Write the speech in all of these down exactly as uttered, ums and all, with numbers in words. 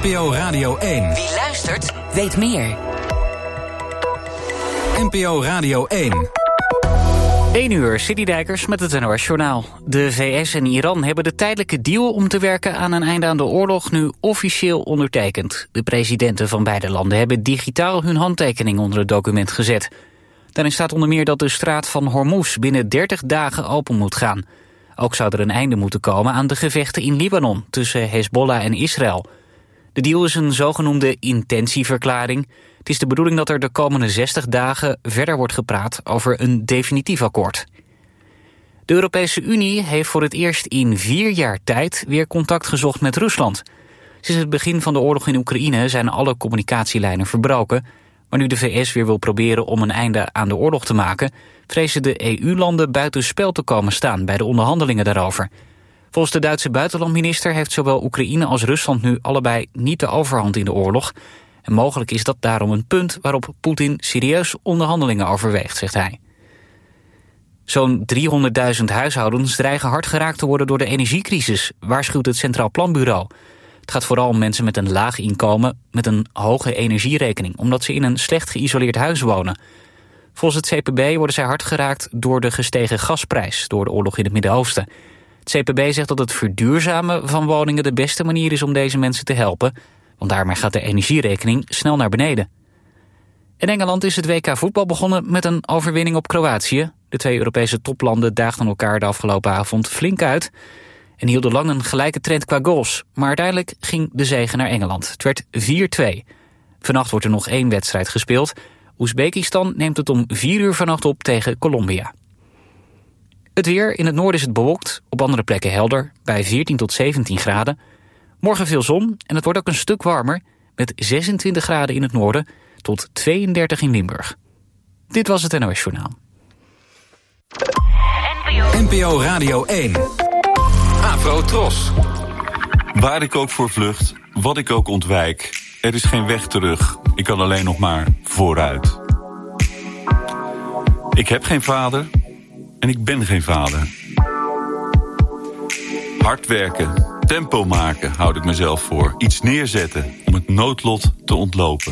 N P O Radio één. Wie luistert, weet meer. N P O Radio één. één uur, Citydijkers met het N O S Journaal. De V S en Iran hebben de tijdelijke deal om te werken aan een einde aan de oorlog nu officieel ondertekend. De presidenten van beide landen hebben digitaal hun handtekening onder het document gezet. Daarin staat onder meer dat de straat van Hormuz binnen dertig dagen open moet gaan. Ook zou er een einde moeten komen aan de gevechten in Libanon tussen Hezbollah en Israël. De deal is een zogenoemde intentieverklaring. Het is de bedoeling dat er de komende zestig dagen verder wordt gepraat over een definitief akkoord. De Europese Unie heeft voor het eerst in vier jaar tijd weer contact gezocht met Rusland. Sinds het begin van de oorlog in Oekraïne zijn alle communicatielijnen verbroken. Maar nu de V S weer wil proberen om een einde aan de oorlog te maken, vrezen de E U-landen buitenspel te komen staan bij de onderhandelingen daarover. Volgens de Duitse buitenlandminister heeft zowel Oekraïne als Rusland nu allebei niet de overhand in de oorlog. En mogelijk is dat daarom een punt waarop Poetin serieus onderhandelingen overweegt, zegt hij. Zo'n driehonderdduizend huishoudens dreigen hard geraakt te worden door de energiecrisis, waarschuwt het Centraal Planbureau. Het gaat vooral om mensen met een laag inkomen met een hoge energierekening, omdat ze in een slecht geïsoleerd huis wonen. Volgens het C P B worden zij hard geraakt door de gestegen gasprijs door de oorlog in het Midden-Oosten. Het C P B zegt dat het verduurzamen van woningen de beste manier is om deze mensen te helpen, want daarmee gaat de energierekening snel naar beneden. In Engeland is het W K voetbal begonnen met een overwinning op Kroatië. De twee Europese toplanden daagden elkaar de afgelopen avond flink uit en hielden lang een gelijke trend qua goals. Maar uiteindelijk ging de zege naar Engeland. Het werd vier twee. Vannacht wordt er nog één wedstrijd gespeeld. Oezbekistan neemt het om vier uur vannacht op tegen Colombia. Het weer, in het noorden is het bewolkt, op andere plekken helder, bij veertien tot zeventien graden. Morgen veel zon en het wordt ook een stuk warmer, met zesentwintig graden in het noorden tot tweeëndertig in Limburg. Dit was het N O S Journaal. N P O Radio één. Afro Tros. Waar ik ook voor vlucht, wat ik ook ontwijk, er is geen weg terug. Ik kan alleen nog maar vooruit. Ik heb geen vader en ik ben geen vader. Hard werken, tempo maken, houd ik mezelf voor. Iets neerzetten om het noodlot te ontlopen.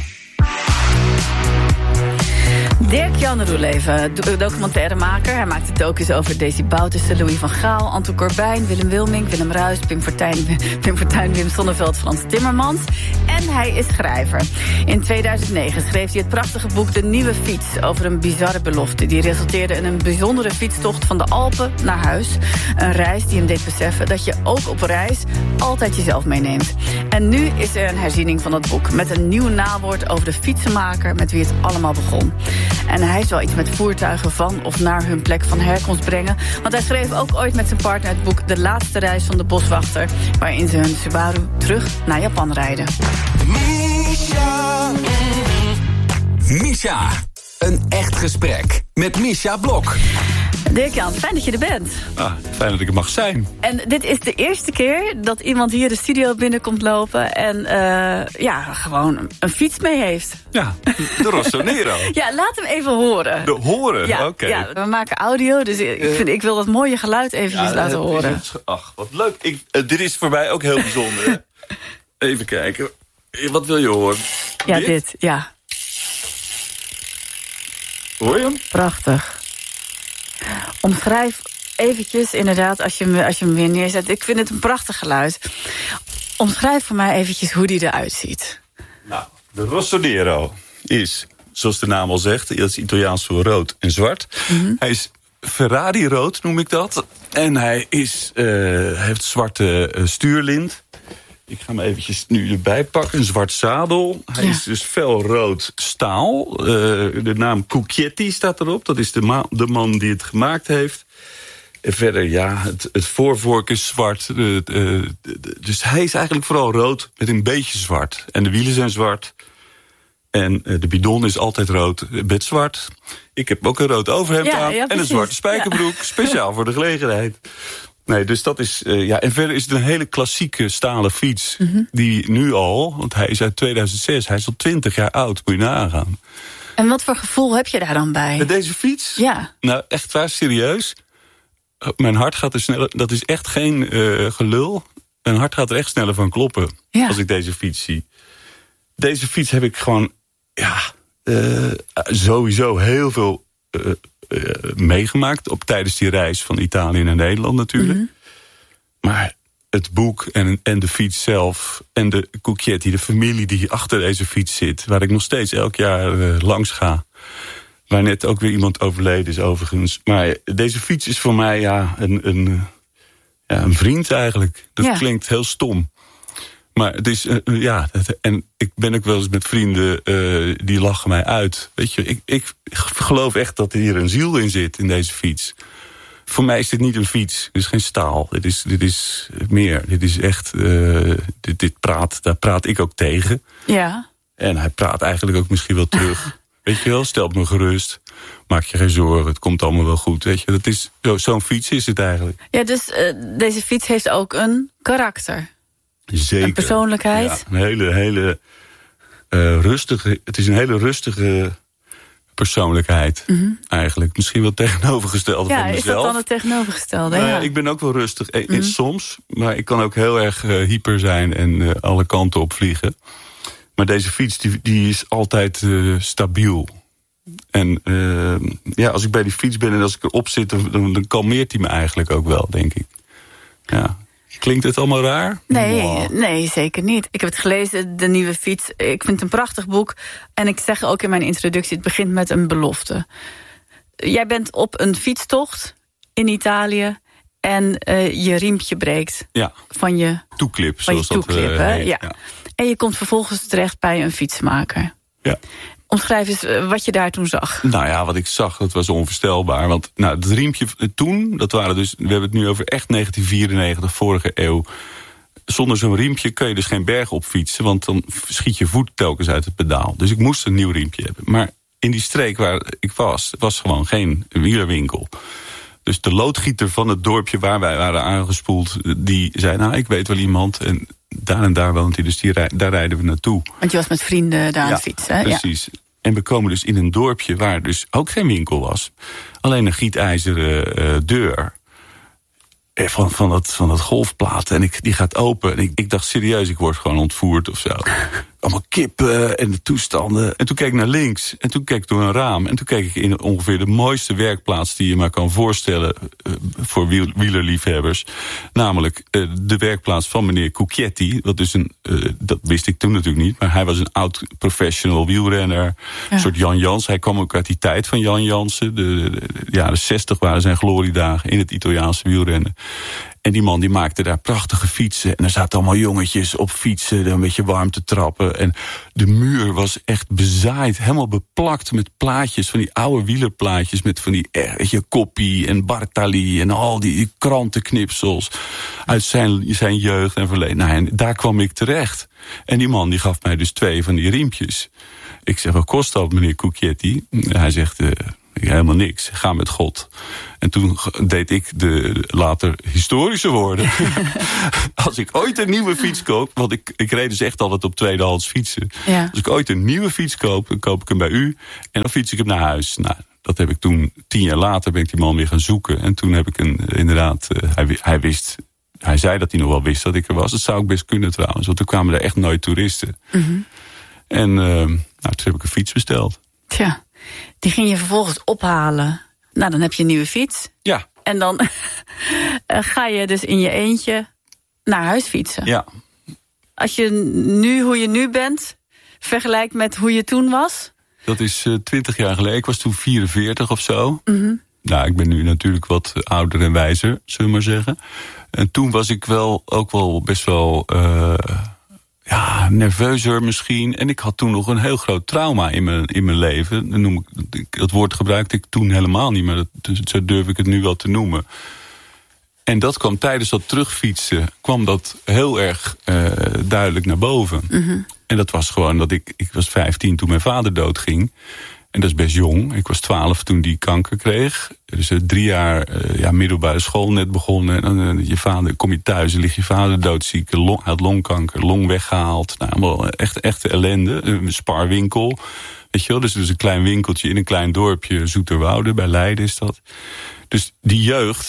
Dirk-Jan Roeleven, documentairemaker. Hij maakte docus over Desi Bouterse, Louis van Gaal, Anton Corbijn, Willem Wilmink, Willem Ruijs, Pim Fortuyn, Pim Fortuyn, Wim Sonneveld, Frans Timmermans. En hij is schrijver. In tweeduizend negen schreef hij het prachtige boek De Nieuwe Fiets over een bizarre belofte. Die resulteerde in een bijzondere fietstocht van de Alpen naar huis. Een reis die hem deed beseffen dat je ook op reis altijd jezelf meeneemt. En nu is er een herziening van dat boek met een nieuw nawoord over de fietsenmaker met wie het allemaal begon. En hij zal iets met voertuigen van of naar hun plek van herkomst brengen. Want hij schreef ook ooit met zijn partner het boek De Laatste Reis van de Boswachter, waarin ze hun Subaru terug naar Japan rijden. Misha. Misha. Een echt gesprek met Misha Blok. Dirk-Jan, fijn dat je er bent. Ah, fijn dat ik er mag zijn. En dit is de eerste keer dat iemand hier de studio binnenkomt lopen en uh, ja, gewoon een fiets mee heeft. Ja, de Rossonero. Ja, laat hem even horen. De horen? Ja, Oké. ja, we maken audio, dus ik, vind, ik wil dat mooie geluid eventjes Ja, laten horen. Is, ach, wat leuk. Ik, uh, dit is voor mij ook heel bijzonder. Hè? Even kijken. Wat wil je horen? Ja, dit, dit ja. Hoor je hem? Prachtig. Omschrijf eventjes, inderdaad, als je, hem, als je hem weer neerzet. Ik vind het een prachtig geluid. Omschrijf voor mij eventjes hoe die eruit ziet. Nou, de Rossonero is, zoals de naam al zegt, dat is Italiaans voor rood en zwart. Mm-hmm. Hij is Ferrari-rood, noem ik dat. En hij is, uh, heeft zwarte uh, stuurlint. Ik ga hem eventjes nu erbij pakken. Een zwart zadel. Hij ja. is dus felrood staal. Uh, de naam Cucchietti staat erop. Dat is de, ma- de man die het gemaakt heeft. En verder, ja, het, het voorvork is zwart. Uh, uh, dus hij is eigenlijk vooral rood met een beetje zwart. En de wielen zijn zwart. En uh, de bidon is altijd rood met zwart. Ik heb ook een rood overhemd ja, aan. Ja, en een zwarte spijkerbroek. Ja. Speciaal voor de gelegenheid. Nee, dus dat is, uh, ja, en verder is het een hele klassieke stalen fiets. Mm-hmm. Die nu al, want hij is uit tweeduizend zes, hij is al twintig jaar oud, moet je nagaan. En wat voor gevoel heb je daar dan bij? Met deze fiets? Ja. Nou, echt waar, serieus. Mijn hart gaat er sneller, dat is echt geen uh, gelul. Mijn hart gaat er echt sneller van kloppen Ja. als ik deze fiets zie. Deze fiets heb ik gewoon, ja, uh, sowieso heel veel uh, uh, meegemaakt. Op, tijdens die reis van Italië naar Nederland natuurlijk. Mm-hmm. Maar het boek en, en de fiets zelf en de Cucchietti, de familie die achter deze fiets zit, waar ik nog steeds elk jaar uh, langs ga. Waar net ook weer iemand overleden is overigens. Maar deze fiets is voor mij ja, een, een, ja, een vriend eigenlijk. Dat ja. klinkt heel stom. Maar het is, uh, ja, het, en ik ben ook wel eens met vrienden, uh, die lachen mij uit. Weet je, ik, ik geloof echt dat er hier een ziel in zit, in deze fiets. Voor mij is dit niet een fiets, dit is geen staal. Dit is, dit is meer, dit is echt, uh, dit, dit praat, daar praat ik ook tegen. Ja. En hij praat eigenlijk ook misschien wel terug. Weet je wel, stelt me gerust. Maak je geen zorgen, het komt allemaal wel goed. Weet je, dat is, zo, zo'n fiets is het eigenlijk. Ja, dus uh, deze fiets heeft ook een karakter. Zeker. Een persoonlijkheid. Ja, een hele, hele uh, rustige, het is een hele rustige persoonlijkheid. Mm-hmm. Eigenlijk. Misschien wel tegenovergestelde ja, van mezelf. Ja, is dat dan het tegenovergestelde? Nou, ja. Ik ben ook wel rustig, eh, mm-hmm. soms. Maar ik kan ook heel erg uh, hyper zijn en uh, alle kanten op vliegen. Maar deze fiets die, die is altijd uh, stabiel. En uh, ja, als ik bij die fiets ben en als ik erop zit, dan, dan kalmeert hij me eigenlijk ook wel, denk ik. Ja. Klinkt het allemaal raar? Nee, wow. nee, zeker niet. Ik heb het gelezen, de nieuwe fiets. Ik vind het een prachtig boek. En ik zeg ook in mijn introductie, het begint met een belofte. Jij bent op een fietstocht in Italië en uh, je riempje breekt. Ja. Van je toeklip, van zoals je toeklip, dat uh, hè? heet. Ja. Ja. En je komt vervolgens terecht bij een fietsmaker. Ja. Omschrijf eens wat je daar toen zag. Nou ja, wat ik zag, dat was onvoorstelbaar. Want nou, het riempje toen, dat waren dus, we hebben het nu over echt negentien vierennegentig, vorige eeuw. Zonder zo'n riempje kun je dus geen berg op fietsen, want dan schiet je voet telkens uit het pedaal. Dus ik moest een nieuw riempje hebben. Maar in die streek waar ik was, was gewoon geen wielerwinkel. Dus de loodgieter van het dorpje waar wij waren aangespoeld, die zei, nou, ik weet wel iemand. En daar en daar woont hij, dus die, daar rijden we naartoe. Want je was met vrienden daar aan ja, het fietsen, hè? Precies. Ja. En we komen dus in een dorpje waar dus ook geen winkel was. Alleen een gietijzeren uh, deur. Van, van, dat, van dat golfplaat. En ik, die gaat open. En ik, ik dacht serieus, ik word gewoon ontvoerd of zo. Allemaal kippen en de toestanden. En toen keek ik naar links. En toen keek ik door een raam. En toen keek ik in ongeveer de mooiste werkplaats die je maar kan voorstellen uh, voor wiel, wielerliefhebbers. Namelijk uh, de werkplaats van meneer Cucchietti. Dat, is een, uh, dat wist ik toen natuurlijk niet. Maar hij was een oud professional wielrenner. Ja. Een soort Jan Jans. Hij kwam ook uit die tijd van Jan Jansen. De, de, de, de jaren zestig waren zijn gloriedagen in het Italiaanse wielrennen. En die man die maakte daar prachtige fietsen. En er zaten allemaal jongetjes op fietsen, een beetje warm te trappen. En de muur was echt bezaaid, helemaal beplakt met plaatjes, van die oude wielerplaatjes, met van die, weet je, Coppi en Bartali en al die krantenknipsels uit zijn, zijn jeugd en verleden. Nou, en daar kwam ik terecht. En die man die gaf mij dus twee van die riempjes. Ik zeg, wat kost dat, meneer Cucchietti? Hij zegt, uh, helemaal niks, ga met God. En toen deed ik de later historische woorden. Als ik ooit een nieuwe fiets koop, want ik, ik reed dus echt altijd op tweedehands fietsen. Ja. Als ik ooit een nieuwe fiets koop, dan koop ik hem bij u en dan fiets ik hem naar huis. Nou, dat heb ik toen, tien jaar later ben ik die man weer gaan zoeken. En toen heb ik een, inderdaad, uh, hij, hij wist, hij zei dat hij nog wel wist dat ik er was. Dat zou ik best kunnen trouwens, want toen kwamen er echt nooit toeristen. Mm-hmm. En uh, nou, toen heb ik een fiets besteld. Tja, die ging je vervolgens ophalen. Nou, dan heb je een nieuwe fiets. Ja. En dan ga je dus in je eentje naar huis fietsen. Ja. Als je nu, hoe je nu bent, vergelijkt met hoe je toen was? Dat is twintig uh, jaar geleden. Ik was toen vierenveertig of zo. Mm-hmm. Nou, ik ben nu natuurlijk wat ouder en wijzer, zullen we maar zeggen. En toen was ik wel ook wel best wel Uh, ja, nerveuzer misschien. En ik had toen nog een heel groot trauma in mijn, in mijn leven. Dat, noem ik, dat woord gebruikte ik toen helemaal niet, maar dat, dus zo durf ik het nu wel te noemen. En dat kwam tijdens dat terugfietsen, kwam dat heel erg uh, duidelijk naar boven. Mm-hmm. En dat was gewoon dat ik, ik was vijftien toen mijn vader doodging. En dat is best jong. Ik was twaalf toen die kanker kreeg. Dus uh, drie jaar uh, ja, middelbare school net begonnen. En dan uh, je vader, kom je thuis en ligt je vader doodziek. Long, had longkanker, long weggehaald. Nou, allemaal echt, echte ellende. Een sparwinkel. Weet je wel, dus, dus een klein winkeltje in een klein dorpje. Zoeterwoude, bij Leiden is dat. Dus die jeugd,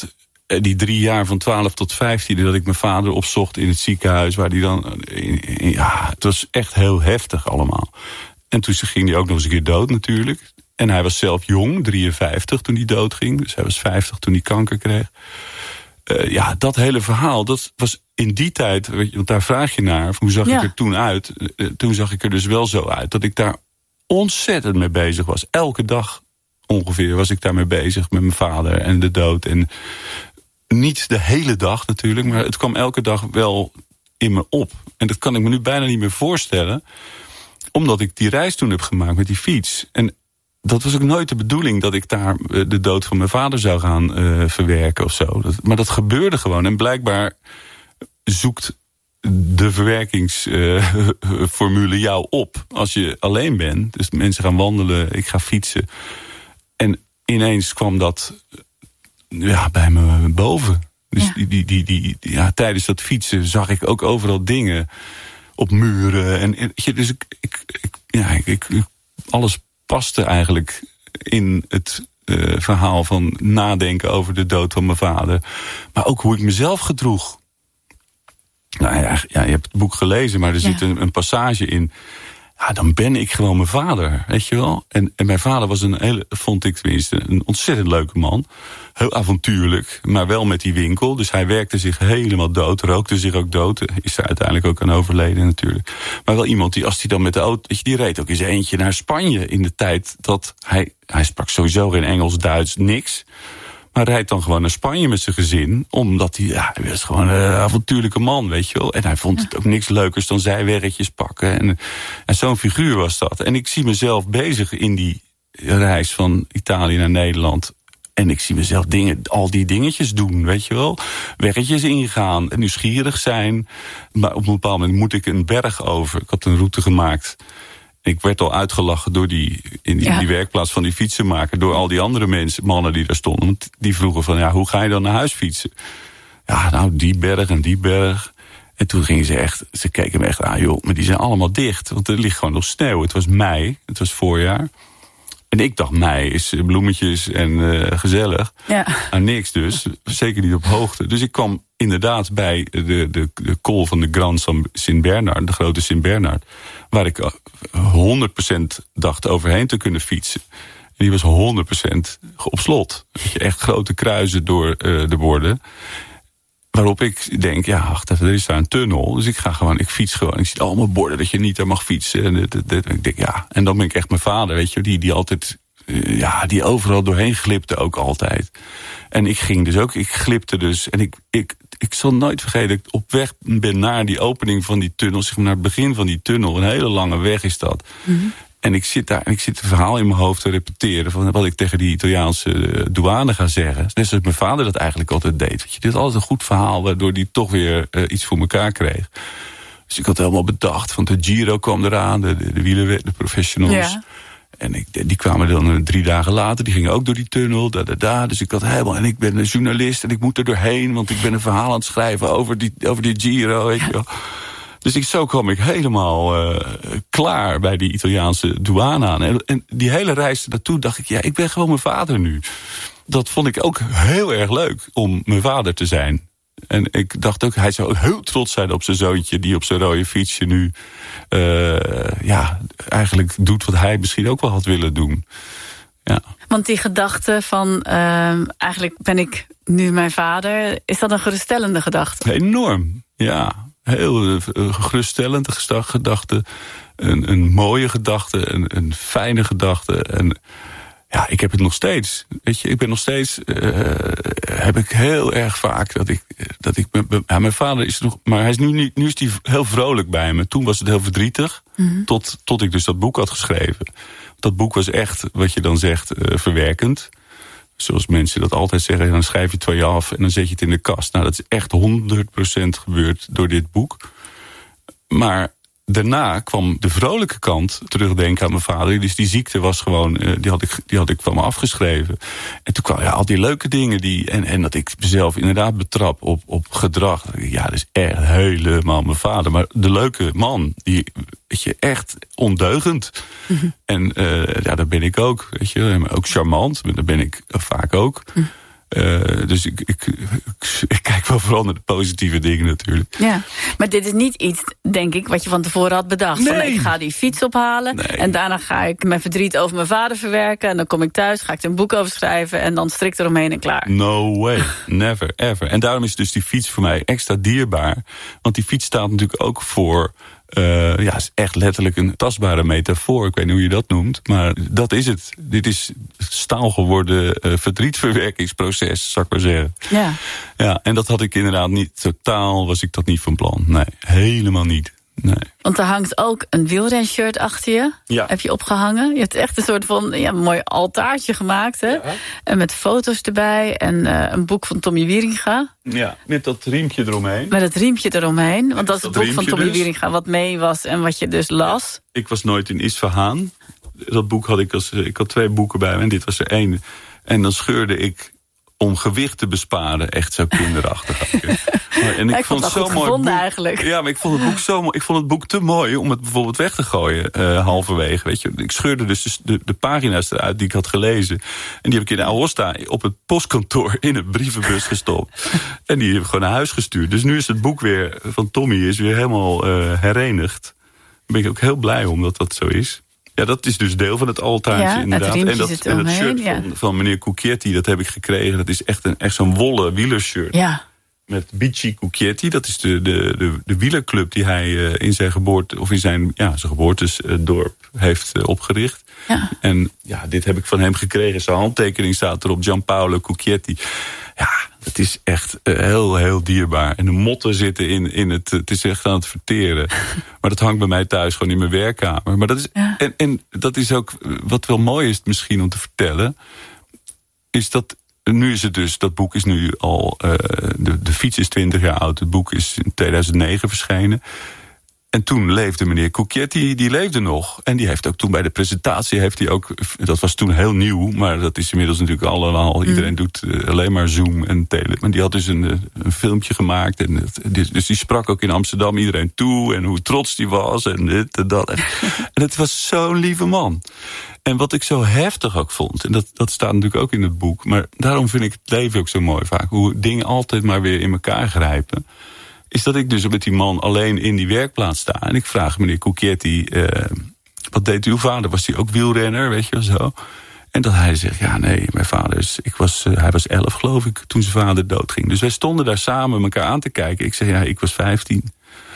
die drie jaar van twaalf tot vijftien... dat ik mijn vader opzocht in het ziekenhuis... waar die dan... Ja, het was echt heel heftig allemaal. En toen ging hij ook nog eens een keer dood natuurlijk. En hij was zelf jong, drieënvijftig toen hij doodging. Dus hij was vijftig toen hij kanker kreeg. Uh, ja, dat hele verhaal, dat was in die tijd... Weet je, want daar vraag je naar, hoe zag ja. ik er toen uit? Uh, toen zag ik er dus wel zo uit... dat ik daar ontzettend mee bezig was. Elke dag ongeveer was ik daarmee bezig met mijn vader en de dood. En niet de hele dag natuurlijk, maar het kwam elke dag wel in me op. En dat kan ik me nu bijna niet meer voorstellen... omdat ik die reis toen heb gemaakt met die fiets. En dat was ook nooit de bedoeling dat ik daar de dood van mijn vader zou gaan uh, verwerken of zo. Dat, maar dat gebeurde gewoon. En blijkbaar zoekt de verwerkingsformule uh, jou op als je alleen bent. Dus mensen gaan wandelen, ik ga fietsen. En ineens kwam dat ja, bij me boven. Dus ja. Die, die, die, die, ja, tijdens dat fietsen zag ik ook overal dingen op muren. En, en, dus ik, ik, ik, ja, ik, ik, alles paste eigenlijk in het uh, verhaal van nadenken over de dood van mijn vader. Maar ook hoe ik mezelf gedroeg. Nou ja, ja je hebt het boek gelezen, maar er ja. zit een, een passage in. Ja, dan ben ik gewoon mijn vader, weet je wel. En, en mijn vader was een hele, vond ik tenminste, een ontzettend leuke man. Heel avontuurlijk, maar wel met die winkel. Dus hij werkte zich helemaal dood, rookte zich ook dood. Is er uiteindelijk ook aan overleden natuurlijk. Maar wel iemand die, als hij dan met de auto... Weet je, die reed ook eens eentje naar Spanje in de tijd dat hij... Hij sprak sowieso geen Engels, Duits, niks. Maar rijdt dan gewoon naar Spanje met zijn gezin. Omdat hij, ja, hij was gewoon een avontuurlijke man, weet je wel. En hij vond het ook niks leukers dan zijweggetjes pakken. En, en zo'n figuur was dat. En ik zie mezelf bezig in die reis van Italië naar Nederland. En ik zie mezelf dingen, al die dingetjes doen, weet je wel. Weggetjes ingaan, en nieuwsgierig zijn. Maar op een bepaald moment moet ik een berg over. Ik had een route gemaakt. Ik werd al uitgelachen door die, in die, ja. die werkplaats van die fietsenmaker... door al die andere mensen, mannen die daar stonden. Want die vroegen van, ja, hoe ga je dan naar huis fietsen? Ja, nou, die berg en die berg. En toen gingen ze echt, ze keken me echt aan, joh, maar die zijn allemaal dicht. Want er ligt gewoon nog sneeuw. Het was mei, het was voorjaar. En ik dacht, mei is bloemetjes en uh, gezellig. Ja. Maar niks dus, zeker niet op hoogte. Dus ik kwam inderdaad bij de, de, de kool van de Grand Sint-Bernard... de grote Sint-Bernard, waar ik honderd procent dacht overheen te kunnen fietsen. En die was honderd procent op slot. Weet je, echt grote kruisen door uh, de borden. Waarop ik denk, ja, wacht even, er is daar een tunnel. Dus ik ga gewoon, ik fiets gewoon. Ik zie allemaal borden dat je niet daar mag fietsen. En, dit, dit, dit. En ik denk, ja. En dan ben ik echt mijn vader, weet je, die, die altijd, uh, ja, die overal doorheen glipte ook altijd. En ik ging dus ook, ik glipte dus. En ik, ik, ik zal nooit vergeten dat ik op weg ben naar die opening van die tunnel. Zeg maar naar het begin van die tunnel. Een hele lange weg is dat. Mm-hmm. En ik zit daar en ik zit het verhaal in mijn hoofd te repeteren van wat ik tegen die Italiaanse douane ga zeggen. Net zoals mijn vader dat eigenlijk altijd deed. Weet je, dit is altijd een goed verhaal waardoor hij toch weer uh, iets voor elkaar kreeg. Dus ik had helemaal bedacht, van de Giro kwam eraan, de, de, de wielen, de professionals. Ja. En ik, die kwamen dan drie dagen later, die gingen ook door die tunnel. Da, da, da. Dus ik had helemaal, en ik ben een journalist en ik moet er doorheen, want ik ben een verhaal aan het schrijven over die, over die Giro, weet je wel. Dus ik, zo kwam ik helemaal uh, klaar bij die Italiaanse douane aan. En, en die hele reis naartoe dacht ik, ja, ik ben gewoon mijn vader nu. Dat vond ik ook heel erg leuk, om mijn vader te zijn. En ik dacht ook, hij zou heel trots zijn op zijn zoontje... die op zijn rode fietsje nu uh, ja, eigenlijk doet wat hij misschien ook wel had willen doen. Ja. Want die gedachte van, uh, eigenlijk ben ik nu mijn vader... is dat een geruststellende gedachte? Enorm, ja. Heel uh, geruststellende gedachte. Een, een mooie gedachte, een, een fijne gedachte. En ja, ik heb het nog steeds. Weet je, ik ben nog steeds... Uh, heb ik heel erg vaak dat ik... dat ik ja, mijn vader is nog... maar hij is nu, niet, nu is hij heel vrolijk bij me. Toen was het heel verdrietig. Mm-hmm. Tot, tot ik dus dat boek had geschreven. Dat boek was echt, wat je dan zegt, uh, verwerkend. Zoals mensen dat altijd zeggen, dan schrijf je het van je af en dan zet je het in de kast. Nou, dat is echt honderd procent gebeurd door dit boek. Maar daarna kwam de vrolijke kant, terugdenken aan mijn vader. Dus die ziekte was gewoon, die had ik, die had ik van me afgeschreven. En toen kwamen ja, al die leuke dingen. Die, en, en dat ik mezelf inderdaad betrap op, op gedrag. Ja, dat is echt helemaal mijn vader. Maar de leuke man, die, weet je, echt ondeugend. Mm-hmm. En uh, ja, dat ben ik ook. Weet je, ook charmant, dat ben ik vaak ook. Mm. Uh, dus ik, ik, ik, ik kijk wel vooral naar de positieve dingen natuurlijk. Ja, maar dit is niet iets, denk ik, wat je van tevoren had bedacht. Nee. Van, ik ga die fiets ophalen Nee. en daarna ga ik mijn verdriet over mijn vader verwerken. En dan kom ik thuis, ga ik er een boek over schrijven en dan strikt eromheen en klaar. No way, never, ever. En daarom is dus die fiets voor mij extra dierbaar. Want die fiets staat natuurlijk ook voor... Uh, ja, is echt letterlijk een tastbare metafoor. Ik weet niet hoe je dat noemt, maar dat is het. Dit is staal geworden uh, verdrietverwerkingsproces, zou ik maar zeggen. Ja. Ja, en dat had ik inderdaad niet, totaal was ik dat niet van plan. Nee, helemaal niet. Nee. Want er hangt ook een wielrenshirt achter je. Ja. Heb je opgehangen. Je hebt echt een soort van ja, mooi altaartje gemaakt. Hè? Ja. En met foto's erbij. En uh, een boek van Tommy Wieringa. Ja, met dat riempje eromheen. Met het riempje eromheen. Want dat is het dat boek van Tommy dus. Wieringa wat mee was en wat je dus las. Ik was nooit in Isfahaan. Dat boek had ik als... Ik had twee boeken bij me en dit was er één. En dan scheurde ik om gewicht te besparen. Echt zo kinderachtig. Maar, en ik, ja, ik vond het zo mooi boek eigenlijk. Ja, maar ik vond het boek zo mooi. Ik vond het boek te mooi om het bijvoorbeeld weg te gooien uh, halverwege. Weet je, ik scheurde dus de, de, de pagina's eruit die ik had gelezen. En die heb ik in de Aosta op het postkantoor in een brievenbus gestopt. En die heb ik gewoon naar huis gestuurd. Dus nu is het boek weer van Tommy is weer helemaal uh, herenigd. Daar ben ik ook heel blij om dat dat zo is. Ja, dat is dus deel van het altaartje, ja, inderdaad. Het en dat, en dat shirt ja. van, van meneer Cucchietti, dat heb ik gekregen. Dat is echt, een, echt zo'n wollen wielershirt. Ja. Met Bici Cucchietti, dat is de, de, de, de wielerclub die hij uh, in zijn geboorte, of in zijn, ja, zijn geboortedorp heeft uh, opgericht. Ja. En ja, dit heb ik van hem gekregen. Zijn handtekening staat erop, Gianpaolo Cucchietti. Ja, dat is echt uh, heel, heel dierbaar. En de motten zitten in, in het... Het is echt aan het verteren. Maar dat hangt bij mij thuis gewoon in mijn werkkamer. Maar dat is, ja. en, en dat is ook... Wat wel mooi is misschien om te vertellen... is dat... Nu is het dus... Dat boek is nu al... Uh, de, de fiets is twintig jaar oud. Het boek is in tweeduizend negen verschenen. En toen leefde meneer Cucchietti, die leefde nog. En die heeft ook toen bij de presentatie, heeft hij ook, dat was toen heel nieuw, maar dat is inmiddels natuurlijk allemaal, mm. iedereen doet uh, alleen maar Zoom en tele. Maar die had dus een, een filmpje gemaakt. En het, dus die sprak ook in Amsterdam iedereen toe en hoe trots die was en dit en dat. En, en het was zo'n lieve man. En wat ik zo heftig ook vond, en dat, dat staat natuurlijk ook in het boek, maar daarom vind ik het leven ook zo mooi vaak, hoe dingen altijd maar weer in elkaar grijpen. Is dat ik dus met die man alleen in die werkplaats sta. En ik vraag meneer Cucchietti, uh, wat deed uw vader? Was hij ook wielrenner, weet je wel zo? En dat hij zegt, ja nee, mijn vader is... Ik was, uh, hij was elf, geloof ik, toen zijn vader doodging. Dus wij stonden daar samen elkaar aan te kijken. Ik zeg, ja, ik was vijftien.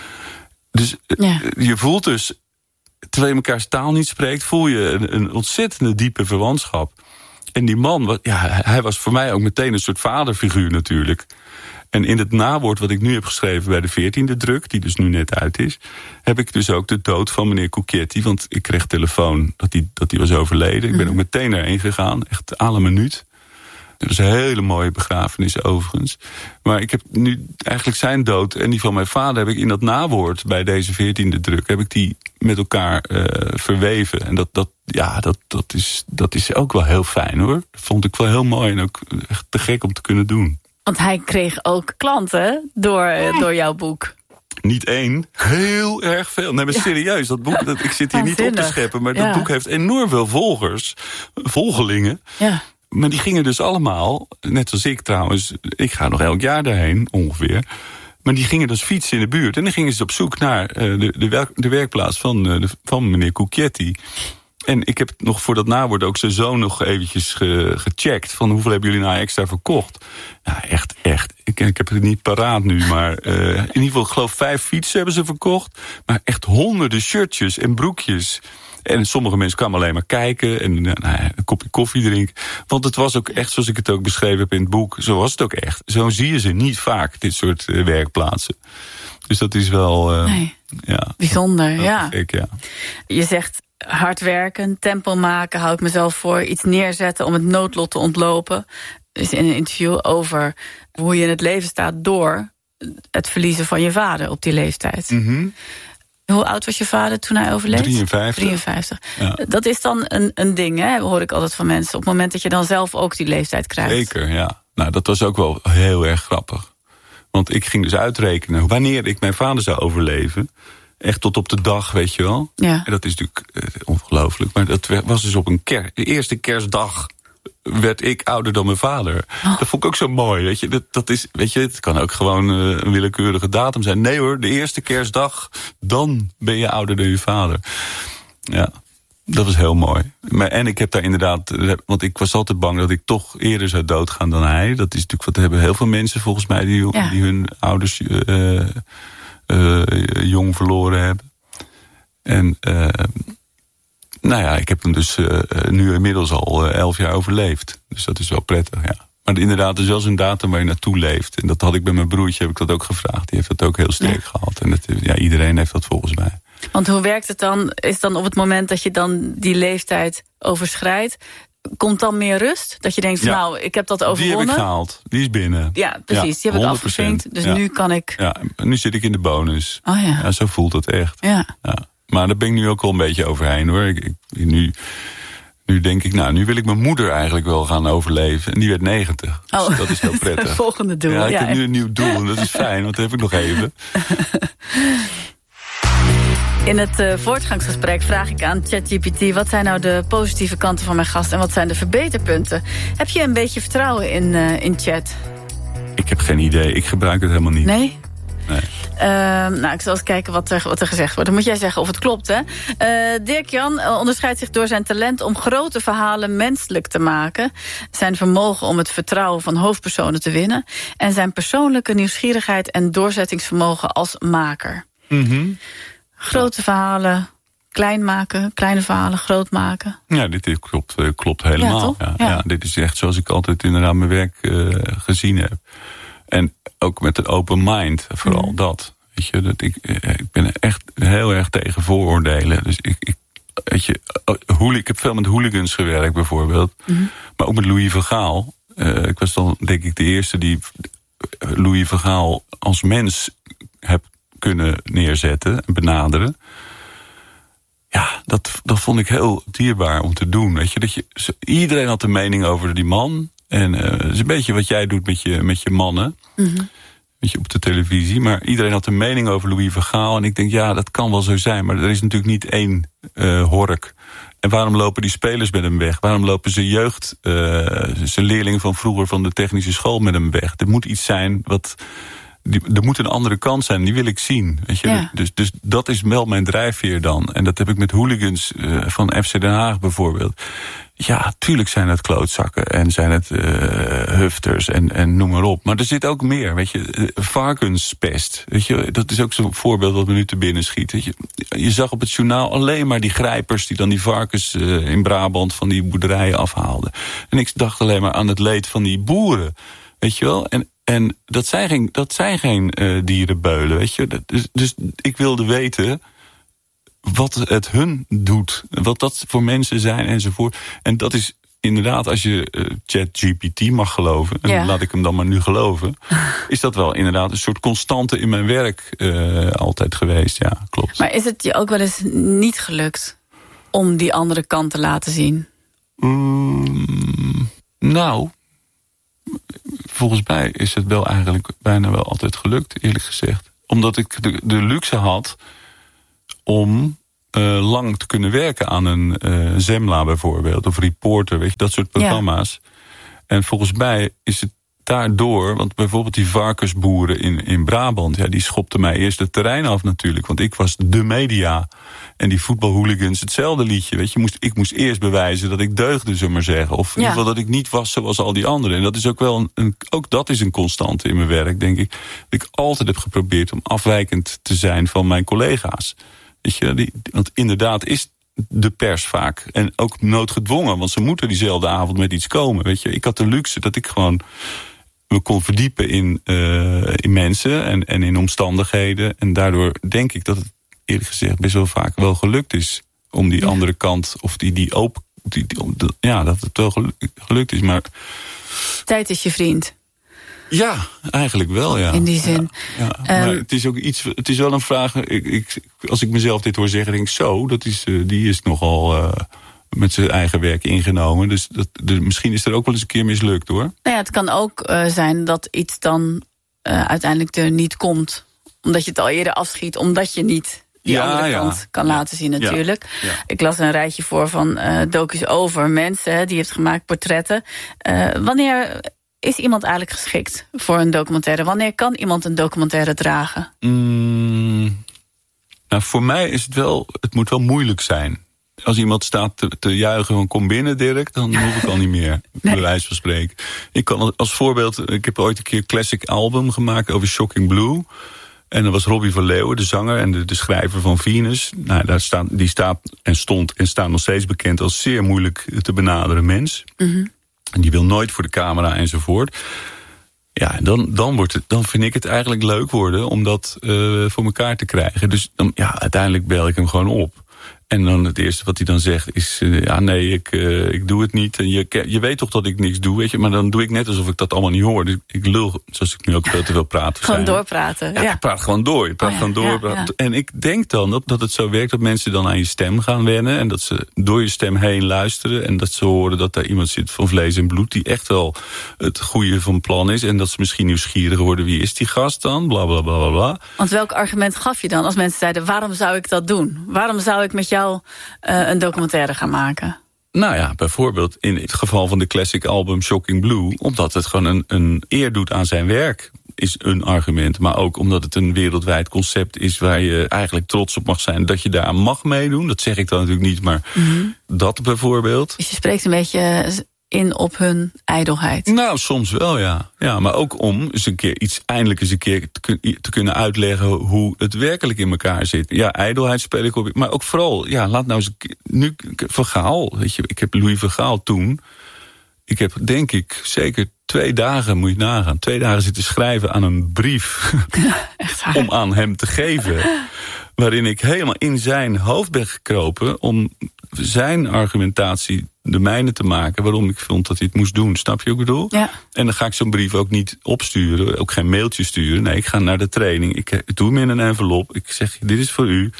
Dus ja. uh, je voelt dus, terwijl je elkaars taal niet spreekt, voel je een, een ontzettende diepe verwantschap. En die man, ja, hij was voor mij ook meteen een soort vaderfiguur natuurlijk. En in het nawoord wat ik nu heb geschreven bij de veertiende druk, die dus nu net uit is, heb ik dus ook de dood van meneer Cucchietti, want ik kreeg telefoon dat hij dat hij was overleden. Ik ben ook meteen daarheen gegaan, echt à la minuut. Dat was een hele mooie begrafenis overigens. Maar ik heb nu eigenlijk zijn dood en die van mijn vader heb ik in dat nawoord bij deze veertiende druk, heb ik die met elkaar uh, verweven. En dat, dat, ja, dat, dat, is, dat is ook wel heel fijn hoor. Dat vond ik wel heel mooi en ook echt te gek om te kunnen doen. Want hij kreeg ook klanten door, ja. door jouw boek. Niet één, heel erg veel. Nee, maar serieus, dat boek, dat, ik zit hier niet op te scheppen, maar ja. dat boek heeft enorm veel volgers, volgelingen. Ja. Maar die gingen dus allemaal, net als ik trouwens, ik ga nog elk jaar daarheen ongeveer. Maar die gingen dus fietsen in de buurt. En dan gingen ze op zoek naar uh, de, de, werk, de werkplaats van, uh, de, van meneer Cucchietti. En ik heb nog voor dat nawoord ook zijn zoon nog eventjes ge, gecheckt. Van hoeveel hebben jullie nou extra verkocht? Ja, echt, echt. Ik, ik heb het niet paraat nu, maar uh, in ieder geval, ik geloof vijf fietsen hebben ze verkocht. Maar echt honderden shirtjes en broekjes. En sommige mensen kwamen alleen maar kijken en nou, een kopje koffie drinken. Want het was ook echt, zoals ik het ook beschreven heb in het boek, zo was het ook echt. Zo zie je ze niet vaak, dit soort uh, werkplaatsen. Dus dat is wel uh, nee. ja, bijzonder. wel ja. gek, ja. Je zegt hard werken, tempo maken, hou ik mezelf voor. Iets neerzetten om het noodlot te ontlopen. Dus in een interview over hoe je in het leven staat door het verliezen van je vader op die leeftijd. Mm-hmm. Hoe oud was je vader toen hij overleed? drieënvijftig. drieënvijftig. Ja. Dat is dan een, een ding, hè? Hoor ik altijd van mensen. Op het moment dat je dan zelf ook die leeftijd krijgt. Zeker, ja. Nou, dat was ook wel heel erg grappig. Want ik ging dus uitrekenen wanneer ik mijn vader zou overleven. Echt tot op de dag, weet je wel. Ja. En dat is natuurlijk uh, ongelooflijk. Maar dat was dus op een ker- de eerste kerstdag werd ik ouder dan mijn vader. Oh. Dat vond ik ook zo mooi. Weet je, dat, dat is, weet je, het kan ook gewoon uh, een willekeurige datum zijn. Nee hoor, de eerste kerstdag, dan ben je ouder dan je vader. Ja, dat was heel mooi. Maar, en ik heb daar inderdaad, want ik was altijd bang dat ik toch eerder zou doodgaan dan hij. Dat is natuurlijk wat hebben heel veel mensen volgens mij die, ja. die hun ouders uh, uh, jong verloren hebben. En uh, nou ja, ik heb hem dus uh, nu inmiddels al uh, elf jaar overleefd. Dus dat is wel prettig, ja. Maar inderdaad, er is wel zo'n datum waar je naartoe leeft. En dat had ik bij mijn broertje, heb ik dat ook gevraagd. Die heeft dat ook heel sterk ja. gehad. En dat, ja, iedereen heeft dat volgens mij. Want hoe werkt het dan? Is dan op het moment dat je dan die leeftijd overschrijdt, komt dan meer rust? Dat je denkt, ja, nou, ik heb dat overwonnen. Die heb ik gehaald. Die is binnen. Ja, precies. Ja, die heb ik afgevinkt. Dus ja. nu kan ik... Ja, nu zit ik in de bonus. Oh ja. Ja, zo voelt het echt. Ja. Ja. Maar daar ben ik nu ook al een beetje overheen, hoor. Ik, ik, nu, nu denk ik, nou, nu wil ik mijn moeder eigenlijk wel gaan overleven. En die werd negentig. Dus oh, dat is heel prettig. Het volgende doel. Ja, ik ja, heb nu een nieuw doel. En dat is fijn, want dat heb ik nog even. In het uh, voortgangsgesprek vraag ik aan ChatGPT, wat zijn nou de positieve kanten van mijn gast en wat zijn de verbeterpunten? Heb je een beetje vertrouwen in, uh, in chat? Ik heb geen idee. Ik gebruik het helemaal niet. Nee? Nee. Uh, nou, ik zal eens kijken wat er, wat er gezegd wordt. Dan moet jij zeggen of het klopt, hè? Uh, Dirk-Jan uh, onderscheidt zich door zijn talent om grote verhalen menselijk te maken. Zijn vermogen om het vertrouwen van hoofdpersonen te winnen. En zijn persoonlijke nieuwsgierigheid en doorzettingsvermogen als maker. Mm-hmm. Grote verhalen klein maken, kleine verhalen groot maken. Ja, dit klopt, klopt helemaal. Ja, ja, ja. Ja, dit is echt zoals ik altijd inderdaad mijn werk uh, gezien heb. En ook met een open mind, vooral mm. dat. Weet je, dat ik, ik ben echt heel erg tegen vooroordelen. Dus ik, ik weet je, ik heb veel met hooligans gewerkt bijvoorbeeld. Mm. Maar ook met Louis van Gaal. Uh, ik was dan denk ik de eerste die Louis van Gaal als mens heb kunnen neerzetten en benaderen. Ja, dat, dat vond ik heel dierbaar om te doen. Weet je, dat je, iedereen had een mening over die man. En uh, het is een beetje wat jij doet met je, met je mannen. Mm-hmm. Weet je, op de televisie. Maar iedereen had een mening over Louis van Gaal. En ik denk, ja, dat kan wel zo zijn. Maar er is natuurlijk niet één uh, hork. En waarom lopen die spelers met hem weg? Waarom lopen ze jeugd, uh, zijn leerlingen van vroeger van de technische school met hem weg? Er moet iets zijn wat... Die, er moet een andere kant zijn, die wil ik zien. Weet je? Ja. Dus, dus dat is wel mijn drijfveer dan. En dat heb ik met hooligans uh, van F C Den Haag bijvoorbeeld. Ja, tuurlijk zijn het klootzakken en zijn het uh, hufters en, en noem maar op. Maar er zit ook meer, weet je. Uh, varkenspest, weet je. Dat is ook zo'n voorbeeld wat me nu te binnen schiet. Weet je. Je zag op het journaal alleen maar die grijpers die dan die varkens uh, in Brabant van die boerderijen afhaalden. En ik dacht alleen maar aan het leed van die boeren, weet je wel. En En dat zijn geen, dat zijn geen uh, dierenbeulen, weet je. Dus, dus ik wilde weten wat het hun doet. Wat dat voor mensen zijn enzovoort. En dat is inderdaad, als je uh, ChatGPT mag geloven... en ja. laat ik hem dan maar nu geloven... is dat wel inderdaad een soort constante in mijn werk uh, altijd geweest. Ja, klopt. Maar is het je ook wel eens niet gelukt om die andere kant te laten zien? Mm, nou... Volgens mij is het wel eigenlijk bijna wel altijd gelukt, eerlijk gezegd. Omdat ik de, de luxe had om uh, lang te kunnen werken aan een uh, Zembla bijvoorbeeld. Of Reporter, weet je, dat soort programma's. Ja. En volgens mij is het daardoor, want bijvoorbeeld die varkensboeren in, in Brabant... ja, die schopten mij eerst het terrein af natuurlijk. Want ik was de media. En die voetbalhooligans, hetzelfde liedje. Weet je, moest, ik moest eerst bewijzen dat ik deugde, zullen we maar zeggen. Of in ja. ieder geval dat ik niet was zoals al die anderen. En dat is ook wel een, een, ook dat is een constante in mijn werk, denk ik. Dat ik altijd heb geprobeerd om afwijkend te zijn van mijn collega's. Weet je, die, want inderdaad is de pers vaak. En ook noodgedwongen, want ze moeten diezelfde avond met iets komen. Weet je, ik had de luxe dat ik gewoon me kon verdiepen in, uh, in mensen en, en in omstandigheden. En daardoor denk ik dat het eerlijk gezegd best wel vaak wel gelukt is om die ja. andere kant, of die, die open, die, die, ja, dat het wel gelukt is. Maar tijd is je vriend. Ja, eigenlijk wel, ja. In die zin. Ja, ja. Um, maar het is ook iets, het is wel een vraag. Ik, ik, als ik mezelf dit hoor zeggen, denk ik zo, dat is, uh, die is nogal uh, met zijn eigen werk ingenomen. Dus, dat, dus misschien is er ook wel eens een keer mislukt, hoor. Nou ja, het kan ook uh, zijn dat iets dan uh, uiteindelijk er niet komt, omdat je het al eerder afschiet, omdat je niet die ja, andere ja. kant kan laten zien natuurlijk. Ja. Ja. Ik las een rijtje voor van uh, docu's over mensen hè, die heeft gemaakt, portretten. Uh, wanneer is iemand eigenlijk geschikt voor een documentaire? Wanneer kan iemand een documentaire dragen? Mm, nou, voor mij is het wel, het moet wel moeilijk zijn. Als iemand staat te, te juichen van kom binnen Dirk, dan hoef ik al niet meer, nee. bij wijze van spreken. Ik kan als voorbeeld, ik heb ooit een keer een classic album gemaakt over Shocking Blue. En dat was Robbie van Leeuwen, de zanger en de, de schrijver van Venus. Nou, daar staat, die staat en stond en staat nog steeds bekend als zeer moeilijk te benaderen mens. Mm-hmm. En die wil nooit voor de camera enzovoort. Ja, dan, dan, wordt het, dan vind ik het eigenlijk leuk worden om dat uh, voor elkaar te krijgen. Dus dan, ja, uiteindelijk bel ik hem gewoon op. En dan het eerste wat hij dan zegt is, uh, ja nee, ik, uh, ik doe het niet. En je, je weet toch dat ik niks doe, weet je. Maar dan doe ik net alsof ik dat allemaal niet hoor. Dus ik lul, zoals ik nu ook veel te veel praat. Gewoon doorpraten. Ja, ja, ik praat gewoon door. Je praat oh, ja, gewoon door. Ja, ja. En ik denk dan dat, dat het zo werkt dat mensen dan aan je stem gaan wennen. En dat ze door je stem heen luisteren. En dat ze horen dat daar iemand zit van vlees en bloed die echt wel het goede van plan is. En dat ze misschien nieuwsgierig worden. Wie is die gast dan? Bla, bla, bla, bla, bla. Want welk argument gaf je dan als mensen zeiden, waarom zou ik dat doen? Waarom zou ik met jou Uh, een documentaire gaan maken? Nou ja, bijvoorbeeld in het geval van de classic album Shocking Blue, omdat het gewoon een, een eer doet aan zijn werk, is een argument. Maar ook omdat het een wereldwijd concept is waar je eigenlijk trots op mag zijn dat je daar mag meedoen. Dat zeg ik dan natuurlijk niet, maar mm-hmm. dat bijvoorbeeld. Dus je spreekt een beetje in op hun ijdelheid. Nou, soms wel, ja. Ja, maar ook om eens een keer iets, eindelijk eens een keer te, kun, te kunnen uitleggen hoe het werkelijk in elkaar zit. Ja, ijdelheid speel ik op. Maar ook vooral, ja, laat nou eens een keer, nu Van Gaal, weet je, ik heb Louis van Gaal toen. Ik heb, denk ik, zeker twee dagen, moet je nagaan, twee dagen zitten schrijven aan een brief Echt om aan hem te geven. Waarin ik helemaal in zijn hoofd ben gekropen om zijn argumentatie de mijne te maken, waarom ik vond dat hij het moest doen. Snap je wat ik bedoel? Ja. En dan ga ik zo'n brief ook niet opsturen, ook geen mailtje sturen. Nee, ik ga naar de training. Ik doe hem in een envelop. Ik zeg, dit is voor u.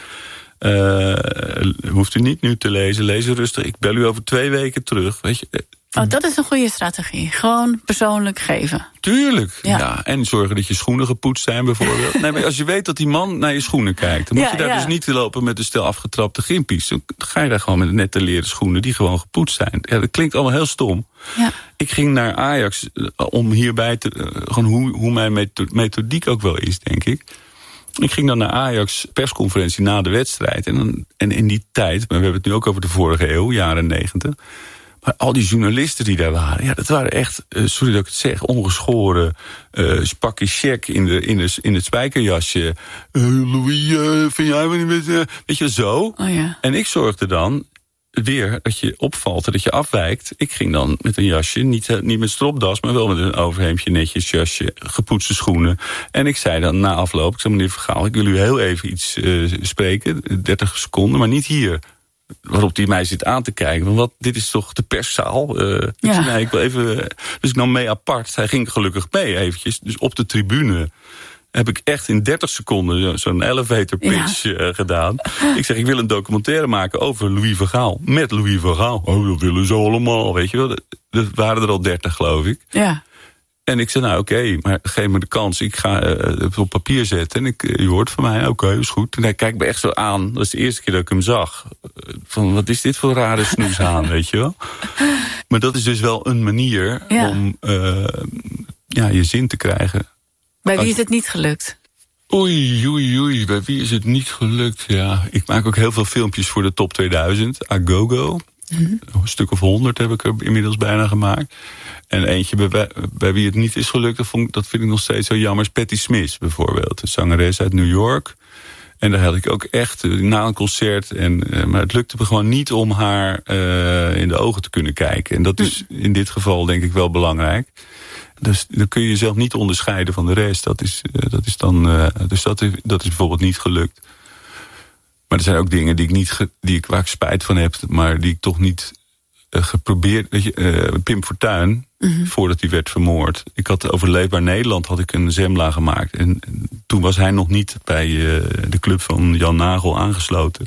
Uh, hoeft u niet nu te lezen. Lees rustig. Ik bel u over twee weken terug. Weet je. Oh, dat is een goede strategie. Gewoon persoonlijk geven. Tuurlijk. Ja. Ja. En zorgen dat je schoenen gepoetst zijn bijvoorbeeld. Nee, maar als je weet dat die man naar je schoenen kijkt, dan moet ja, je daar ja. dus niet lopen met een stel afgetrapte gimpies. Dan ga je daar gewoon met nette leren schoenen die gewoon gepoetst zijn. Ja, dat klinkt allemaal heel stom. Ja. Ik ging naar Ajax om hierbij te, uh, gewoon hoe, hoe mijn methodiek ook wel is, denk ik. Ik ging dan naar Ajax persconferentie na de wedstrijd. En, dan, en in die tijd, maar we hebben het nu ook over de vorige eeuw, jaren negentig. Maar al die journalisten die daar waren, ja, dat waren echt, uh, sorry dat ik het zeg, ongeschoren, uh, spakje check in, de, in, de, in het spijkerjasje. Uh, Louis, uh, vind jij wel niet, uh, weet je, zo. Oh ja. En ik zorgde dan weer dat je opvalt, dat je afwijkt. Ik ging dan met een jasje, niet, niet met stropdas, maar wel met een overhemdje, netjes jasje, gepoetste schoenen. En ik zei dan na afloop, ik zei meneer Van Gaal, ik wil u heel even iets uh, spreken, dertig seconden, maar niet hier. Waarop die mij zit aan te kijken. Want wat, dit is toch de perszaal? Uh, ja. ik, zei, nee, ik wil even, dus ik nam mee apart. Hij ging gelukkig mee eventjes. Dus op de tribune heb ik echt in dertig seconden zo'n elevator pitch ja. uh, gedaan. Ik zeg, ik wil een documentaire maken over Louis van Gaal. Met Louis van Gaal. Oh, dat willen ze allemaal, weet je wel. Er waren er al dertig, geloof ik. Ja. En ik zei, nou oké, okay, maar geef me de kans. Ik ga uh, het op papier zetten. En ik, uh, u hoort van mij, oké, okay, is goed. En hij kijkt me echt zo aan. Dat is de eerste keer dat ik hem zag. Van, wat is dit voor rare snoeshaan, weet je wel? Maar dat is dus wel een manier ja. om uh, ja, je zin te krijgen. Bij wie is het niet gelukt? Oei, oei, oei. Bij wie is het niet gelukt? Ja, ik maak ook heel veel filmpjes voor de top tweeduizend. Agogo. Mm-hmm. Een stuk of honderd heb ik er inmiddels bijna gemaakt. En eentje bij, bij wie het niet is gelukt, dat, vond, dat vind ik nog steeds zo jammer, is Patti Smith bijvoorbeeld. Een zangeres uit New York. En daar had ik ook echt na een concert. En, maar het lukte me gewoon niet om haar uh, in de ogen te kunnen kijken. En dat is in dit geval denk ik wel belangrijk. Dus dan kun je jezelf niet onderscheiden van de rest. Dat is, uh, dat is dan, uh, dus dat is, dat is bijvoorbeeld niet gelukt. Maar er zijn ook dingen die ik niet ge, die ik, waar ik spijt van heb, maar die ik toch niet uh, geprobeerd. Weet je, uh, Pim Fortuyn, mm-hmm. voordat hij werd vermoord. Ik had over Leefbaar Nederland had ik een Zembla gemaakt. En, en toen was hij nog niet bij uh, de club van Jan Nagel aangesloten.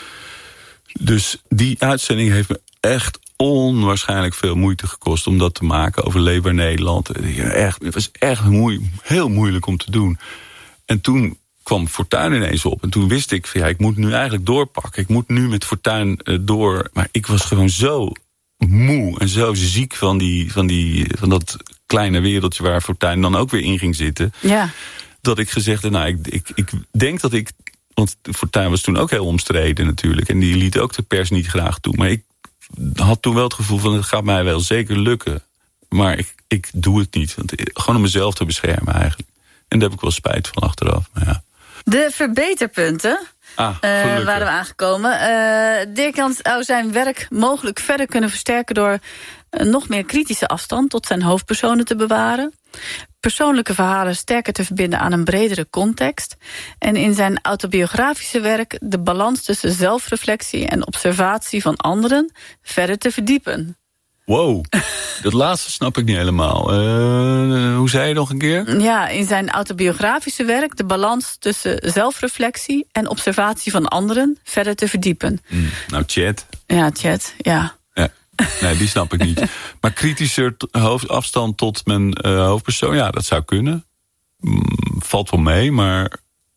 Dus die uitzending heeft me echt onwaarschijnlijk veel moeite gekost om dat te maken over Leefbaar Nederland. Echt, het was echt moe, heel moeilijk om te doen. En toen kwam Fortuyn ineens op. En toen wist ik van ja, ik moet nu eigenlijk doorpakken. Ik moet nu met Fortuyn uh, door. Maar ik was gewoon zo moe en zo ziek van, die, van, die, van dat kleine wereldje waar Fortuyn dan ook weer in ging zitten. Ja. Dat ik gezegd heb, nou, ik, ik, ik denk dat ik... Want Fortuyn was toen ook heel omstreden natuurlijk. En die liet ook de pers niet graag toe. Maar ik had toen wel het gevoel van, het gaat mij wel zeker lukken. Maar ik, ik doe het niet. Want, gewoon om mezelf te beschermen eigenlijk. En daar heb ik wel spijt van achteraf. Maar ja. De verbeterpunten ah, uh, waren we aangekomen. Uh, Dirk-Jan zou zijn werk mogelijk verder kunnen versterken... door uh, nog meer kritische afstand tot zijn hoofdpersonen te bewaren. Persoonlijke verhalen sterker te verbinden aan een bredere context. En in zijn autobiografische werk de balans tussen zelfreflectie en observatie van anderen verder te verdiepen. Wow, dat laatste snap ik niet helemaal. Uh, hoe zei je nog een keer? Ja, in zijn autobiografische werk de balans tussen zelfreflectie en observatie van anderen verder te verdiepen. Mm, nou, chat. Ja, chat, ja. ja. Nee, die snap ik niet. Maar kritischer t- hoofd, afstand tot mijn uh, hoofdpersoon, ja, dat zou kunnen. Mm, valt wel mee, maar...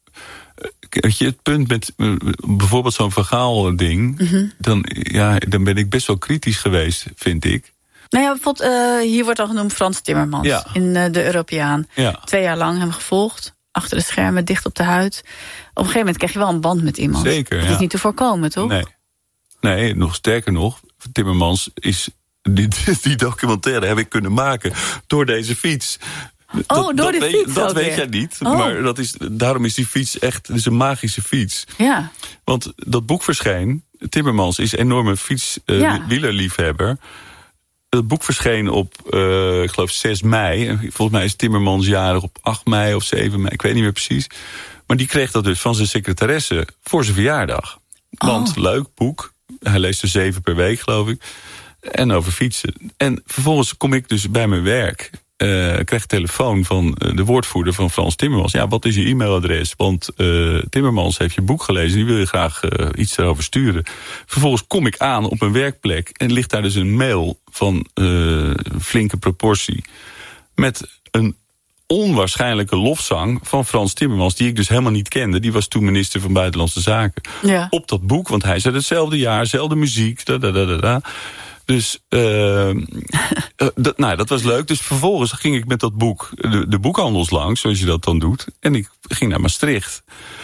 Weet je, het punt met uh, bijvoorbeeld zo'n verhaal ding... Mm-hmm. dan, ja, dan ben ik best wel kritisch geweest, vind ik. Nou ja, bijvoorbeeld, uh, hier wordt al genoemd Frans Timmermans... Ja. in uh, De Europeaan. Ja. Twee jaar lang hem gevolgd, achter de schermen, dicht op de huid. Op een gegeven moment krijg je wel een band met iemand. Zeker, Dat ja. is niet te voorkomen, toch? Nee, nee nog sterker nog... Timmermans is... Die, die documentaire heb ik kunnen maken door deze fiets... Oh, dat, door dat de weet, fiets Dat ook weet weer. jij niet, oh. maar dat is, daarom is die fiets echt het is een magische fiets. Ja. Want dat boek verscheen, Timmermans is een enorme fiets, uh, ja. wielerliefhebber. Het boek verscheen op, uh, ik geloof, zes mei. Volgens mij is Timmermans jarig op acht mei of zeven mei, ik weet niet meer precies. Maar die kreeg dat dus van zijn secretaresse voor zijn verjaardag. Want, oh. leuk boek, hij leest er zeven per week, geloof ik. En over fietsen. En vervolgens kom ik dus bij mijn werk... Uh, ik kreeg telefoon van uh, de woordvoerder van Frans Timmermans. Ja, wat is je e-mailadres? Want uh, Timmermans heeft je boek gelezen. Die wil je graag uh, iets erover sturen. Vervolgens kom ik aan op een werkplek. En ligt daar dus een mail van uh, flinke proportie. Met een onwaarschijnlijke lofzang van Frans Timmermans. Die ik dus helemaal niet kende. Die was toen minister van Buitenlandse Zaken. Ja. Op dat boek, want hij zei hetzelfde jaar, hetzelfde muziek. Da, da, da, da, da. Dus uh, uh, dat, nou, dat was leuk. Dus vervolgens ging ik met dat boek de, de boekhandels langs, zoals je dat dan doet. En ik ging naar Maastricht.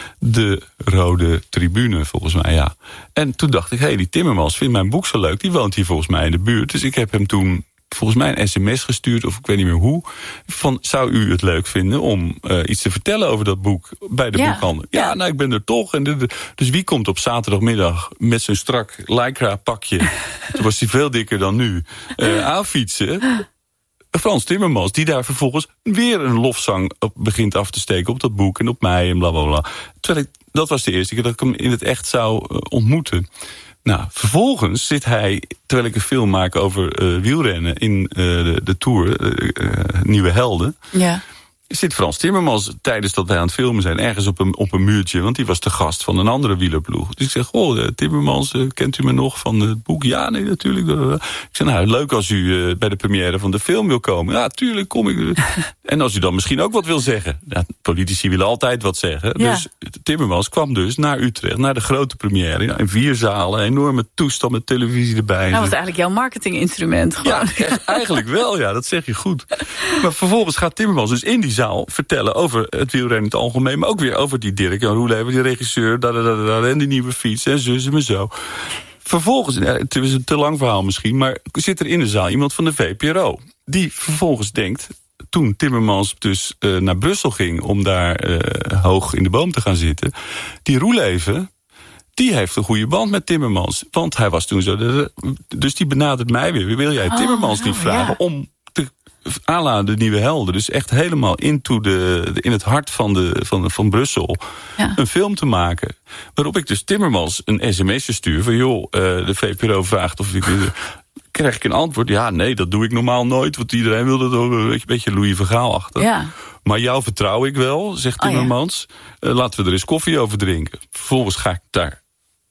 De Rode Tribune, volgens mij, ja. En toen dacht ik, hé, hey, die Timmermans vindt mijn boek zo leuk. Die woont hier volgens mij in de buurt. Dus ik heb hem toen volgens mij een sms gestuurd, of ik weet niet meer hoe. Van, zou u het leuk vinden om uh, iets te vertellen over dat boek bij de ja, boekhandel? Ja, ja, nou, ik ben er toch. En de, de, dus wie komt op zaterdagmiddag met zo'n strak lycra pakje, toen was hij veel dikker dan nu, uh, aanfietsen? Frans Timmermans, die daar vervolgens weer een lofzang op begint af te steken op dat boek en op mij en blablabla. Terwijl ik, dat was de eerste keer dat ik hem in het echt zou uh, ontmoeten. Nou, vervolgens zit hij, terwijl ik een film maak over uh, wielrennen in uh, de, de Tour, uh, uh, Nieuwe Helden. Ja. Zit Frans Timmermans tijdens dat wij aan het filmen zijn ergens op een, op een muurtje, want die was de gast van een andere wielerploeg. Dus ik zeg, oh, Timmermans, uh, kent u me nog van het boek? Ja, nee, natuurlijk. Ik zeg, nou, leuk als u uh, bij de première van de film wil komen. Ja, tuurlijk, kom ik. En als u dan misschien ook wat wil zeggen. Ja, politici willen altijd wat zeggen. Ja. Dus Timmermans kwam dus naar Utrecht, naar de grote première. Ja, in vier zalen, een enorme toestand met televisie erbij. Dat was eigenlijk jouw marketinginstrument. Gewoon. Ja, echt, eigenlijk wel, ja, dat zeg je goed. Maar vervolgens gaat Timmermans dus in die zaal vertellen over het wielrennen in het algemeen, maar ook weer over die Dirk-Jan Roeleven, die regisseur, da, da, da, da, en die nieuwe fiets en zus en zo. Vervolgens, het is een te lang verhaal misschien, maar zit er in de zaal iemand van de V P R O, die vervolgens denkt, toen Timmermans dus uh, naar Brussel ging om daar uh, hoog in de boom te gaan zitten, die Roeleven, die heeft een goede band met Timmermans, want hij was toen zo, de, dus die benadert mij weer, wil jij Timmermans oh, niet nou, vragen ja. om te à la de Nieuwe Helden, dus echt helemaal into de, de, in het hart van, de, van, van Brussel, ja. een film te maken. Waarop ik dus Timmermans een sms'je stuur van, joh, uh, de V P R O vraagt of ik... krijg ik een antwoord, ja, nee, dat doe ik normaal nooit, want iedereen wil dat ook een beetje Louis van Gaal achter. Ja. Maar jou vertrouw ik wel, zegt Timmermans. Oh, ja. uh, laten we er eens koffie over drinken. Vervolgens ga ik daar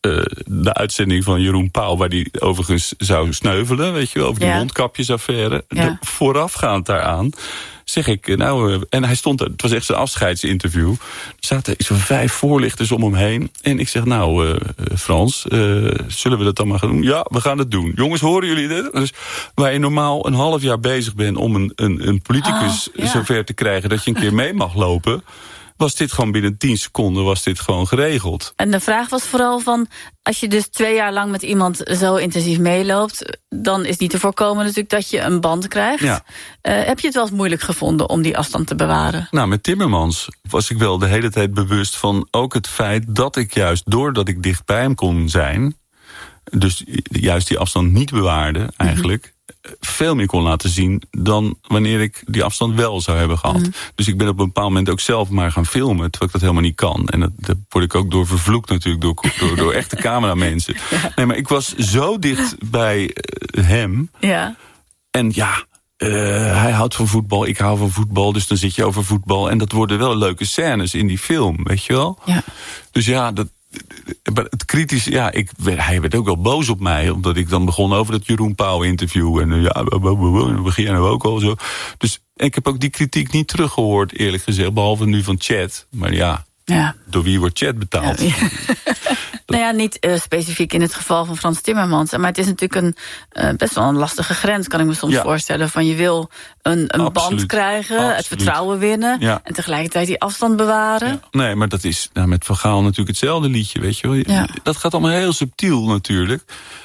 uh, de uitzending van Jeroen Pauw, waar die overigens zou sneuvelen, weet je wel, over die ja. mondkapjesaffaire. Ja. De, voorafgaand daaraan zeg ik, nou, uh, en hij stond er, het was echt zijn afscheidsinterview. Er zaten iets van vijf voorlichters om hem heen. En ik zeg, nou, uh, Frans, uh, zullen we dat dan maar gaan doen? Ja, we gaan het doen. Jongens, horen jullie dit? Dus waar je normaal een half jaar bezig bent om een, een, een politicus oh, ja. zover te krijgen dat je een keer mee mag lopen, was dit gewoon binnen tien seconden was dit gewoon geregeld. En de vraag was vooral van, als je dus twee jaar lang met iemand zo intensief meeloopt, dan is niet te voorkomen natuurlijk dat je een band krijgt. Ja. Uh, heb je het wel eens moeilijk gevonden om die afstand te bewaren? Nou, met Timmermans was ik wel de hele tijd bewust van ook het feit dat ik juist, doordat ik dicht bij hem kon zijn, dus juist die afstand niet bewaarde eigenlijk, mm-hmm. veel meer kon laten zien dan wanneer ik die afstand wel zou hebben gehad. Mm. Dus ik ben op een bepaald moment ook zelf maar gaan filmen, terwijl ik dat helemaal niet kan. En dat, dat word ik ook door vervloekt natuurlijk, door, door, door echte cameramensen. Ja. Nee, maar ik was zo dicht bij uh, hem. Ja. En ja, uh, hij houdt van voetbal, ik hou van voetbal, dus dan zit je over voetbal. En dat worden wel leuke scènes in die film, weet je wel? Ja. Dus ja, dat, het kritisch, ja, ik, hij werd ook wel boos op mij, omdat ik dan begon over dat Jeroen Pauw interview. En uh, ja, we begin nou ook al zo. Dus ik heb ook die kritiek niet teruggehoord, eerlijk gezegd, behalve nu van Chat. Maar ja, ja. door wie wordt Chat betaald? Ja, ja. Nou ja, niet uh, specifiek in het geval van Frans Timmermans. Maar het is natuurlijk een uh, best wel een lastige grens, kan ik me soms ja. voorstellen. Van je wil een, een band krijgen, Absoluut. het vertrouwen winnen, ja. en tegelijkertijd die afstand bewaren. Ja. Nee, maar dat is nou, met Van Gaal natuurlijk hetzelfde liedje, weet je wel. Ja. Dat gaat allemaal heel subtiel natuurlijk.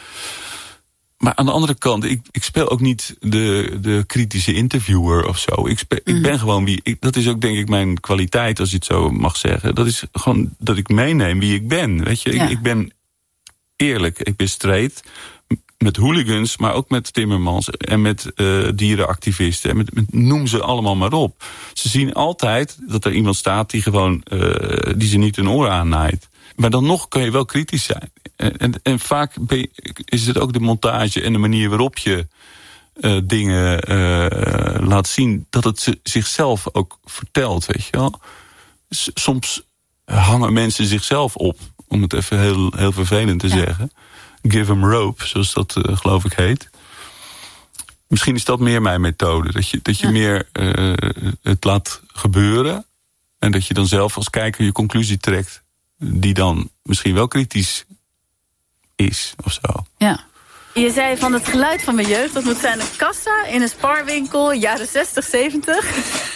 Maar aan de andere kant, ik, ik speel ook niet de, de kritische interviewer of zo. Ik, speel, mm. ik ben gewoon wie... Ik, dat is ook denk ik mijn kwaliteit, als je het zo mag zeggen. Dat is gewoon dat ik meeneem wie ik ben. Weet je, ja. ik, ik ben eerlijk, ik ben straight. Met hooligans, maar ook met Timmermans en met uh, dierenactivisten. En met, met, noem ze allemaal maar op. Ze zien altijd dat er iemand staat die gewoon uh, die ze niet hun oren aannaait. Maar dan nog kan je wel kritisch zijn. En, en, en vaak ben je, is het ook de montage en de manier waarop je uh, dingen uh, laat zien, dat het zichzelf ook vertelt, weet je wel. S- soms hangen mensen zichzelf op, om het even heel, heel vervelend te ja. zeggen. Give them rope, zoals dat uh, geloof ik heet. Misschien is dat meer mijn methode. Dat je, dat je ja. meer uh, het laat gebeuren. En dat je dan zelf als kijker je conclusie trekt, die dan misschien wel kritisch is of zo. Ja. Je zei van het geluid van mijn jeugd, dat moet zijn een kassa in een sparwinkel, jaren zestig, zeventig.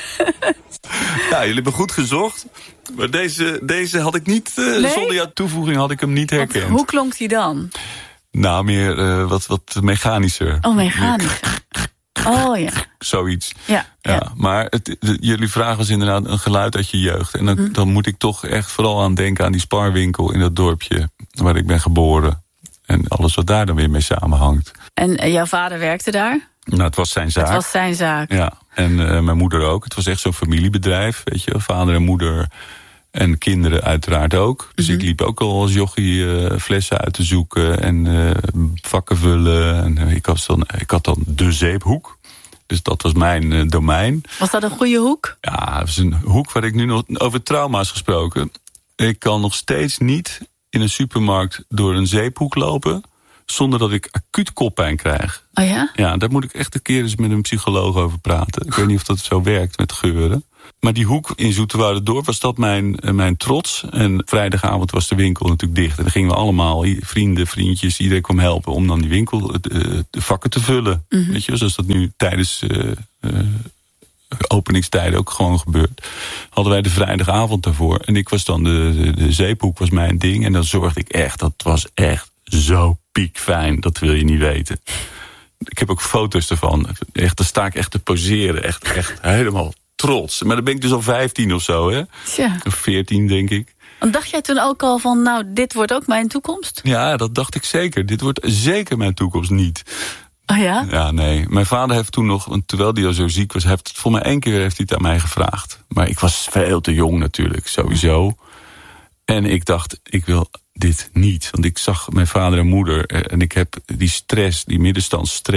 Ja, jullie hebben goed gezocht. Maar deze, deze had ik niet, uh, nee? zonder jouw toevoeging had ik hem niet herkend. Want hoe klonk die dan? Nou, meer uh, wat, wat mechanischer. Oh, mechanischer. Oh ja. Zoiets. Ja, ja. ja maar het, de, jullie vragen was inderdaad een geluid uit je jeugd. En dan, hm. dan moet ik toch echt vooral aan denken aan die sparwinkel in dat dorpje waar ik ben geboren. En alles wat daar dan weer mee samenhangt. En uh, jouw vader werkte daar? Nou, het was zijn zaak. Het was zijn zaak. Ja, en uh, mijn moeder ook. Het was echt zo'n familiebedrijf, weet je. Vader en moeder en kinderen uiteraard ook. Dus mm-hmm. ik liep ook al als jochie uh, flessen uit te zoeken en uh, vakken vullen. En uh, ik, had dan, ik had dan de zeephoek. Dus dat was mijn uh, domein. Was dat een goede hoek? Ja, dat is een hoek waar ik nu nog over trauma's gesproken. Ik kan nog steeds niet in een supermarkt door een zeephoek lopen zonder dat ik acuut koppijn krijg. Oh ja? Ja, daar moet ik echt een keer eens met een psycholoog over praten. Ik weet niet of dat zo werkt met geuren. Maar die hoek in Zoeterwouderdorp was dat mijn, mijn trots. En vrijdagavond was de winkel natuurlijk dicht. En dan gingen we allemaal, vrienden, vriendjes, iedereen kwam helpen om dan die winkel, de, de vakken te vullen. Mm-hmm. Weet je, zoals dat nu tijdens uh, uh, openingstijden ook gewoon gebeurt. Hadden wij de vrijdagavond daarvoor. En ik was dan, de, de, de zeephoek was mijn ding. En dan zorgde ik echt, dat was echt zo piekfijn. Dat wil je niet weten. Ik heb ook foto's ervan. Echt, daar sta ik echt te poseren. Echt, echt helemaal trots. Maar dan ben ik dus al vijftien of zo, hè? Ja. Of veertien, denk ik. En dacht jij toen ook al van, nou, dit wordt ook mijn toekomst? Ja, dat dacht ik zeker. Dit wordt zeker mijn toekomst niet. Oh ja? Ja, nee. Mijn vader heeft toen nog, want terwijl hij al zo ziek was, heeft het voor mij één keer heeft hij het aan mij gevraagd. Maar ik was veel te jong natuurlijk, sowieso. En ik dacht, ik wil dit niet. Want ik zag mijn vader en moeder en ik heb die stress, die middenstandsstress